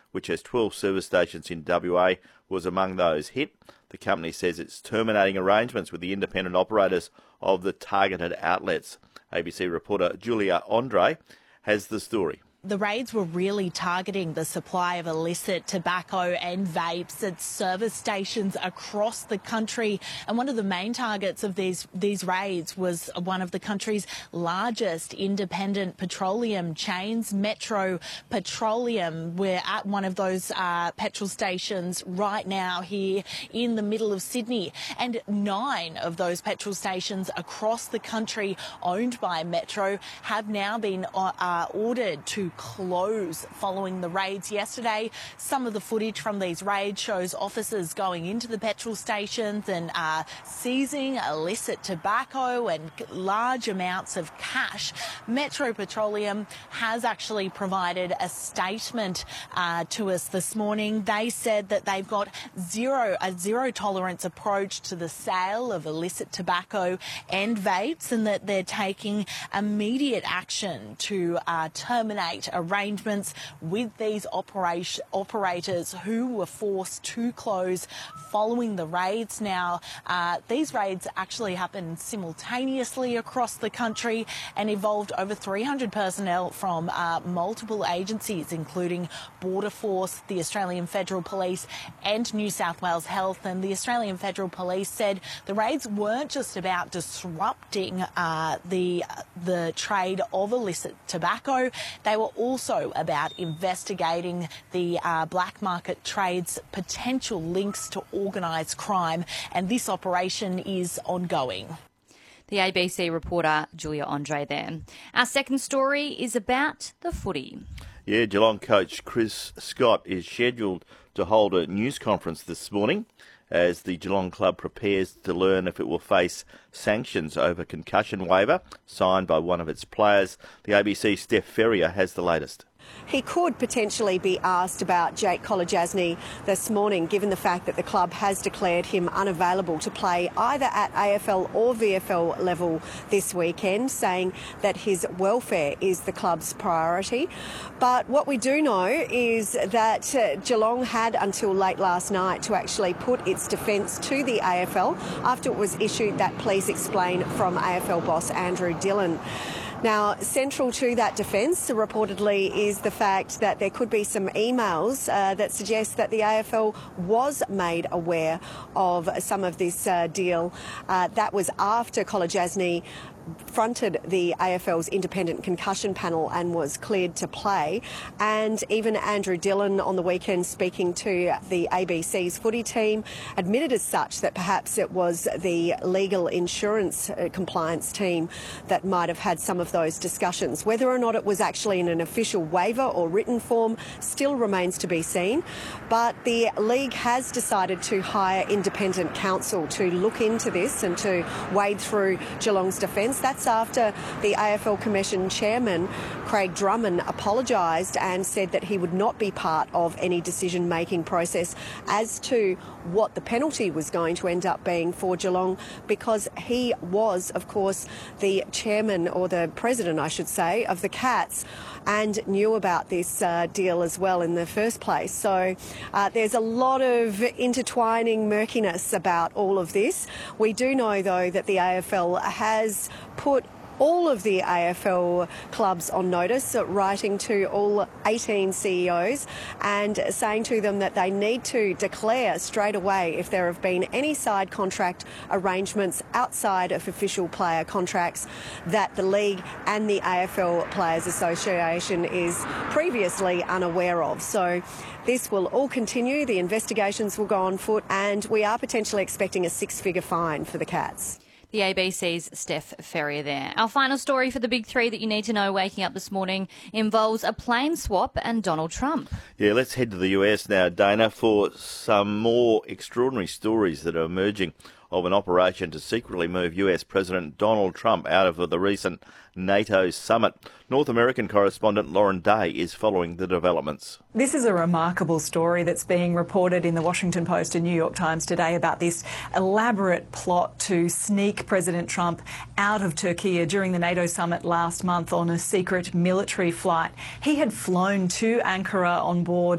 which has 12 service stations in WA, was among those hit. The company says it's terminating arrangements with the independent operators of the targeted outlets. ABC reporter Julia Andre has the story. The raids were really targeting the supply of illicit tobacco and vapes at service stations across the country. And one of the main targets of these raids was one of the country's largest independent petroleum chains, Metro Petroleum. We're at one of those petrol stations right now here in the middle of Sydney. And 9 of those petrol stations across the country owned by Metro have now been ordered to close following the raids yesterday. Some of the footage from these raids shows officers going into the petrol stations and seizing illicit tobacco and large amounts of cash. Metro Petroleum has actually provided a statement to us this morning. They said that they've got a zero tolerance approach to the sale of illicit tobacco and vapes, and that they're taking immediate action to terminate arrangements with these operators who were forced to close following the raids. Now, these raids actually happened simultaneously across the country and involved over 300 personnel from multiple agencies, including Border Force, the Australian Federal Police and New South Wales Health. And the Australian Federal Police said the raids weren't just about disrupting the trade of illicit tobacco. They were also about investigating the black market trade's potential links to organised crime, and this operation is ongoing. The ABC reporter Julia Andre there. Our second story is about the footy. Yeah, Geelong coach Chris Scott is scheduled to hold a news conference this morning as the Geelong club prepares to learn if it will face sanctions over concussion waiver signed by one of its players. The ABC's Steph Ferrier has the latest. He could potentially be asked about Jake Kolodjasny this morning, given the fact that the club has declared him unavailable to play either at AFL or VFL level this weekend, saying that his welfare is the club's priority. But what we do know is that Geelong had until late last night to actually put its defence to the AFL after it was issued that please explain from AFL boss Andrew Dillon. Now, central to that defence, reportedly, is the fact that there could be some emails that suggest that the AFL was made aware of some of this deal. That was after Kolodjasny fronted the AFL's independent concussion panel and was cleared to play. And even Andrew Dillon on the weekend, speaking to the ABC's footy team, admitted as such that perhaps it was the legal insurance compliance team that might have had some of those discussions. Whether or not it was actually in an official waiver or written form still remains to be seen. But the league has decided to hire independent counsel to look into this and to wade through Geelong's defence. That's after the AFL Commission chairman, Craig Drummond, apologised and said that he would not be part of any decision-making process as to what the penalty was going to end up being for Geelong, because he was, of course, the chairman, or the president, I should say, of the Cats, and knew about this deal as well in the first place. So there's a lot of intertwining murkiness about all of this. We do know, though, that the AFL has put all of the AFL clubs on notice, writing to all 18 CEOs and saying to them that they need to declare straight away if there have been any side contract arrangements outside of official player contracts that the league and the AFL Players Association is previously unaware of. So this will all continue, the investigations will go on foot, and we are potentially expecting a 6-figure fine for the Cats. The ABC's Steph Ferrier there. Our final story for the big three that you need to know waking up this morning involves a plane swap and Donald Trump. Yeah, let's head to the US now, Dana, for some more extraordinary stories that are emerging of an operation to secretly move US President Donald Trump out of the recent NATO summit. North American correspondent Lauren Day is following the developments. This is a remarkable story that's being reported in the Washington Post and New York Times today about this elaborate plot to sneak President Trump out of Turkey during the NATO summit last month on a secret military flight. He had flown to Ankara on board